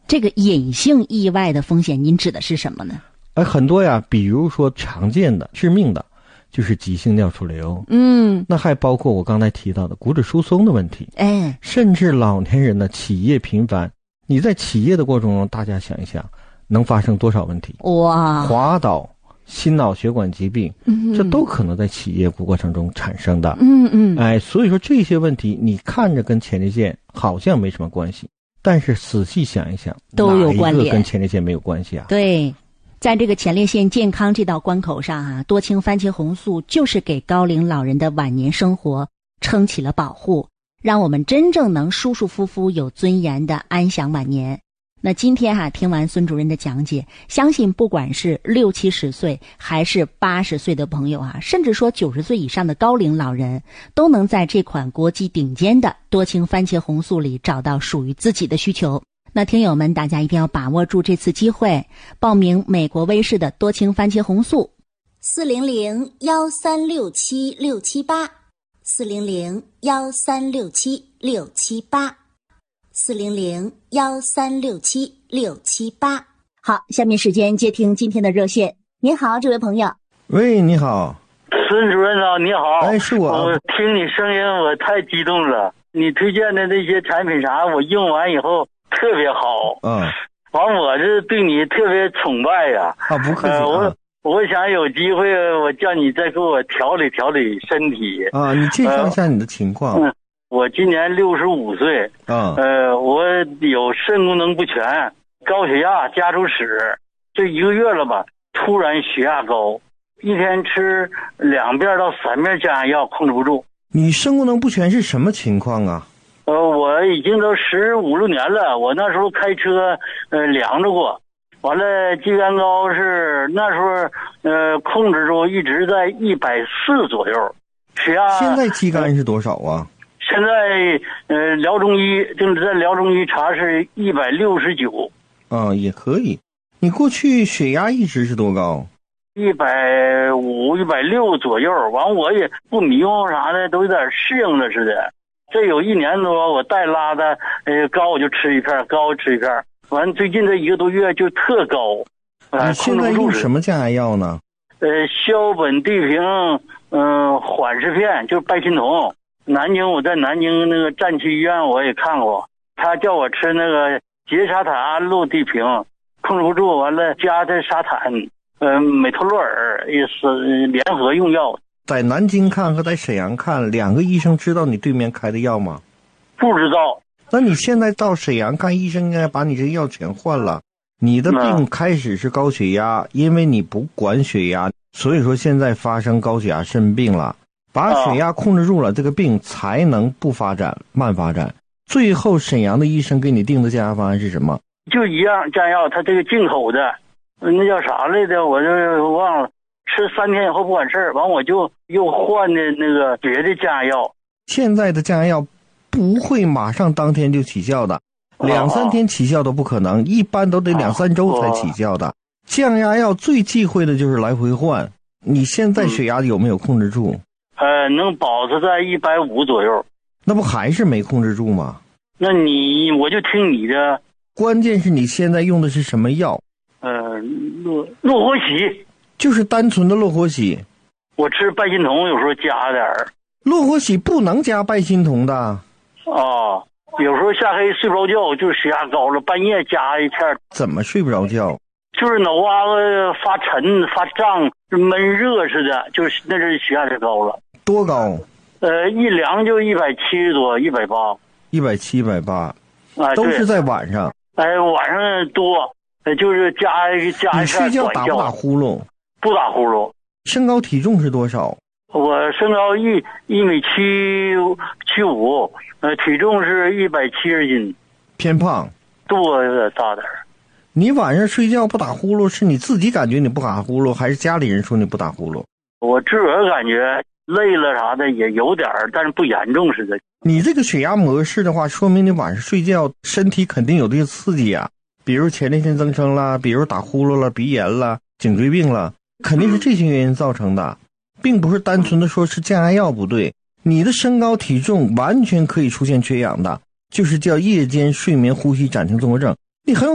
这个隐性意外的风险您指的是什么呢？ 很多呀，比如说常见的致命的就是急性尿出瘤，那还包括我刚才提到的骨质疏松的问题，甚至老年人的起夜频繁。你在起夜的过程中，大家想一想能发生多少问题？哇，滑倒、心脑血管疾病，这都可能在起夜过程中产生的。所以说这些问题你看着跟前列腺好像没什么关系，但是仔细想一想， 都有关联， 哪一个跟前列腺没有关系啊？ 对，在这个前列腺健康这道关口上啊，多氢番茄红素就是给高龄老人的晚年生活撑起了保护，让我们真正能舒舒服服有尊严的安享晚年。那今天听完孙主任的讲解，相信不管是60、70岁还是80岁的朋友甚至说90岁以上的高龄老人，都能在这款国际顶尖的多氢番茄红素里找到属于自己的需求。那听友们，大家一定要把握住这次机会，报名美国威士的多氢番茄红素，400-1367678，400-1367678。好，下面时间接听今天的热线。您好，这位朋友。 喂，你好。 孙主任你好。 是我。 我听你声音我太激动了，你推荐的那些产品啥我用完以后特别好。完我这对你特别崇拜呀。 不客气。 我想有机会我叫你再给我调理调理身体。 你介绍一下你的情况。 我今年65岁。我有肾功能不全，高血压家族史，这1个月了吧，突然血压高，一天吃2遍到3遍降压药控制不住。 你肾功能不全是什么情况啊？ 我已经都15、16年了，我那时候开车量着过，完了肌酐高是那时候控制住一直在140左右，血压。 现在肌酐是多少啊？ 现在辽中医正在辽中医查是169。 也可以。你过去血压一直是多高 ？150、160左右。完我也不迷糊啥的，都有点适应了似的。这有1年多，我带拉的高我就吃一片，高吃一片。完最近这1个多月就特高。 你现在用什么降压药呢？ 硝苯地平缓释片，就是拜金酮。南京我在南京那个战区医院我也看过，他叫我吃那个杰沙坦安路地平，控制不住，完了加的沙坦美托洛尔也是联合用药。 在南京看和在沈阳看2个医生知道你对面开的药吗？ 不知道。 那你现在到沈阳看医生应该把你这药全换了。你的病开始是高血压，因为你不管血压，所以说现在发生高血压肾病了。把血压控制住了，这个病才能不发展慢发展。最后沈阳的医生给你定的降压方案是什么？ 就一样降药，他这个进口的那叫啥来的我就忘了，吃3天以后不管事儿，完我就又换的那个别的降压药。 现在的降压药不会马上当天就起效的，2、3天起效都不可能，一般都得2、3周才起效的。降压药最忌讳的就是来回换。你现在血压有没有控制住？ 能保持在150左右。 那不还是没控制住吗？ 那我就听你的。 关键是你现在用的是什么药？ 洛活喜。 就是单纯的洛活喜。 我吃拜金酮有时候加点儿。 洛活喜不能加拜金酮的。 有时候下黑睡不着觉，就是血压高了，半夜加一片。 怎么睡不着觉？ 就是脑瓜子发沉发胀，闷热似的，就是那是血压太高了。 多高？ 一量就170多，180。 170、180。都是在晚上。 晚上多，就是加一片。 你睡觉打不打呼噜？ 不打呼噜。 身高体重是多少？ 我身高1.75米，体重是170斤。 偏胖。 肚子有点大点。 你晚上睡觉不打呼噜，是你自己感觉你不打呼噜，还是家里人说你不打呼噜？ 我自个儿感觉累了啥的也有点，但是不严重似的。 你这个血压模式的话，说明你晚上睡觉身体肯定有这个刺激啊，比如前列腺增生啦，比如打呼噜了，鼻炎了，颈椎病了，肯定是这些原因造成的，并不是单纯的说是降压药不对。你的身高体重完全可以出现缺氧的，就是叫夜间睡眠呼吸暂停综合症。你很有